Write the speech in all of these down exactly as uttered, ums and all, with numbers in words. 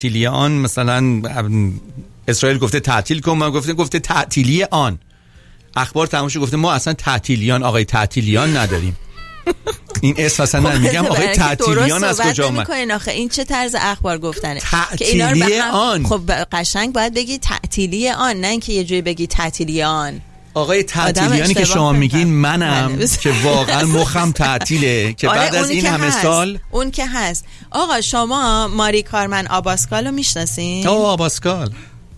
تعطیلی آن مثلا اسرائیل گفته تعطیل کن، ما گفته گفته تعطیلی آن. اخبار تمام شد گفته ما اصلا تعطیلیان آقای تعطیلیان نداریم. این اسم اصلا نمیگم آقای تعطیلیان از کجا اومد؟ آخه این چه طرز اخبار گفتنه که اینا رو به هم... آن. خب قشنگ باید بگی تعطیلی آن، نه اینکه یه جوری بگی تعطیلی آن. آقای تعطیلیانی که شما میگین منم من که واقعا مخم تعطیله که بعد از این همه هست. سال اون که هست. آقا شما ماری کارمن آباسکال رو میشناسین؟ آه آباسکال.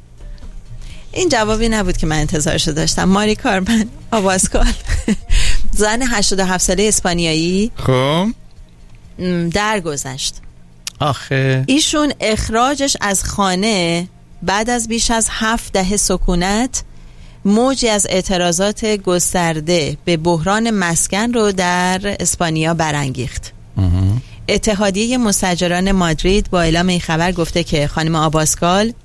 این جوابی نبود که من انتظارشو داشتم. ماری کارمن آباسکال زن هشتاد و هفت ساله اسپانیایی خب درگذشت. آخه ایشون اخراجش از خانه بعد از بیش از هفت دهه سکونت موجی از اعتراضات گسترده به بحران مسکن رو در اسپانیا برانگیخت. اتحادیه مستاجران مادرید با اعلام این خبر گفته که خانم آباسکال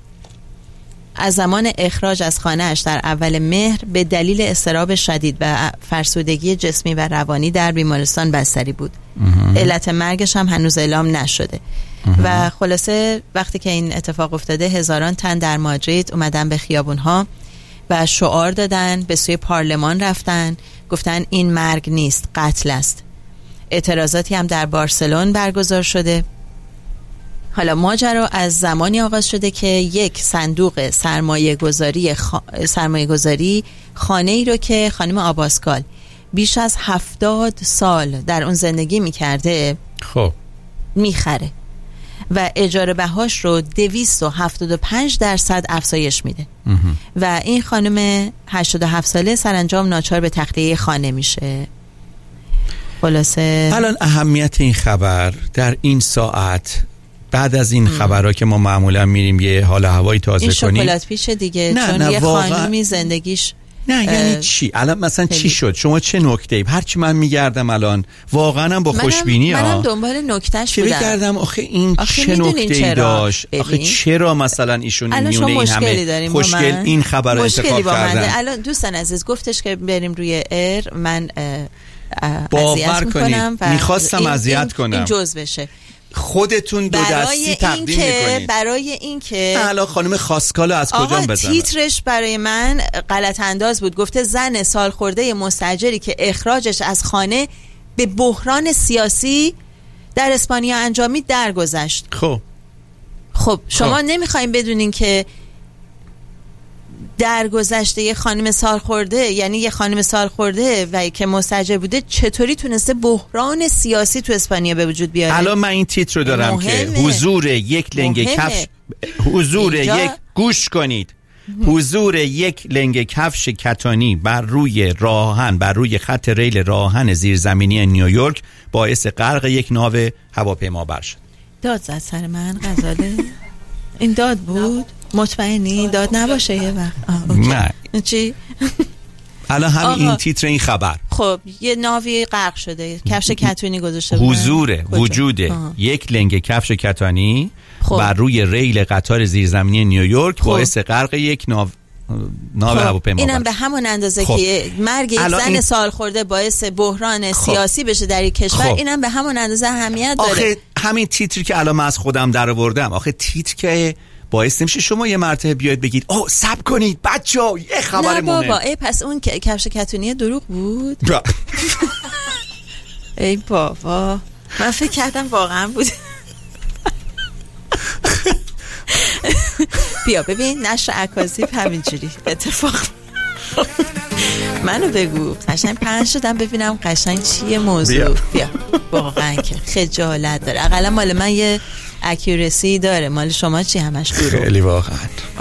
از زمان اخراج از خانه‌اش در اول مهر به دلیل اضطراب شدید و فرسودگی جسمی و روانی در بیمارستان بستری بود. علت مرگش هم هنوز اعلام نشده. و خلاصه وقتی که این اتفاق افتاده هزاران تن در مادرید اومدن به خیابون‌ها و شعار دادن، به سوی پارلمان رفتن، گفتن این مرگ نیست، قتل است. اعتراضاتی هم در بارسلون برگزار شده. حالا ماجرا از زمانی آغاز شده که یک صندوق سرمایه گذاری خ... سرمایه گذاری خانه ای رو که خانم آباسکال بیش از هفتاد سال در اون زندگی میکرده خب میخره و اجاره بهاش رو دویست و هفتاد و پنج درصد افزایش میده و این خانم هشتاد و هفت ساله سرانجام ناچار به تخلیه خانه میشه. خلاصه الان اهمیت این خبر در این ساعت بعد از این خبرها که ما معمولا میریم یه حال هوایی تازه این کنیم، این شکلات پیشه دیگه، نه، چون نه، یه واقع... خانومی زندگیش نه یعنی چی؟ الان مثلا چی شد؟ شما چه نکته‌ای؟ هرچی من میگردم الان واقعا با خوشبینی ها منم دنبال نکتهش بودم که بگردم آخه این آخه چه نکته‌ای داشت؟ ببین. آخه چرا مثلا ایشون این میونه این همه خوشگل این خبر رو انتخاب کردن؟ الان دوستان عزیز گفتش که بریم روی ایر، من باور کنید میخواستم اذیت کنم این جزء بشه. خودتون دو دستی تقدیم میکنید برای این که الان خانم خاسکالو از کجا بزنم؟ تیترش برای من غلط انداز بود. گفته زن سالخورده مستاجری که اخراجش از خانه به بحران سیاسی در اسپانیا انجامید درگذشت. خب خب شما خب. نمیخواین بدونین که درگذشته یه خانم سالخورده، یعنی یه خانم سالخورده و که مستاجر بوده، چطوری تونسته بحران سیاسی تو اسپانیا به وجود بیاره؟ الان من این تیتر رو دارم مهمه. که حضور یک لنگ کفش حضور اینجا... یک گوش کنید حضور یک لنگ کفش کتانی بر روی راهن بر روی خط ریل راهن زیرزمینی نیویورک باعث غرق یک ناو هواپیما شد. داد زد سر من غزاله. این داد بود؟ مطمئنی داد نباشه یه وقت؟ نه چی؟ الان هم این تیتر این خبر. خب یه ناوی غرق شده، کفش کتانی گذاشته بود. حضور وجود آه. یک لنگ کفش کتانی خب. بر روی ریل قطار زیرزمینی نیویورک خب. باعث غرق یک ناو ناو خب. هواپیما. اینم به همون اندازه خب. که مرگ یک زن این... سال خورده باعث بحران خب. سیاسی بشه در یک کشور، خب. اینم به همون اندازه اهمیت داره. آخه همین تیتری که الان من از خودم درآوردم، آخه تیتر که باعث نمیشه شما یه مرتبه بیاید بگید اوه صبر کنید بچه‌ها یه خبر مهمه؟ نه بابا، ای پس اون که کفش کتونی دروغ بود. ای بابا من فکر کردم واقعا بود. بیا ببین نشر اکاذیب همینجوری اتفاق. منو بگو قشنگ پنج شدم ببینم قشنگ چیه موضوع. بیا, بیا. واقعا که خجالت داره. اقلا مال من یه اکیورسی داره، مال شما چی همش دروغ؟ خیلی واقعا